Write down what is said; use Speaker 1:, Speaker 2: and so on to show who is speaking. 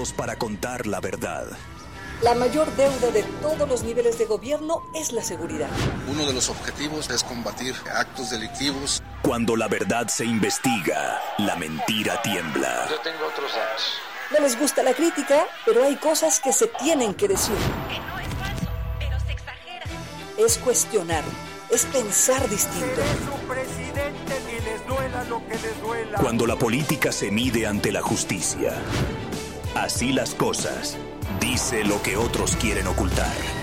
Speaker 1: listos para contar la verdad.
Speaker 2: La mayor deuda de todos los niveles de gobierno es la seguridad.
Speaker 3: Uno de los objetivos es combatir actos delictivos.
Speaker 1: Cuando la verdad se investiga, la mentira tiembla.
Speaker 4: Yo tengo otros datos.
Speaker 2: No les gusta la crítica, pero hay cosas que se tienen que decir.
Speaker 5: Que no es falso, pero se exagera.
Speaker 2: Es cuestionar, es pensar distinto.
Speaker 6: Seré su presidente y les duela lo que les duela.
Speaker 1: Cuando la política se mide ante la justicia. Así las cosas. Dice lo que otros quieren ocultar.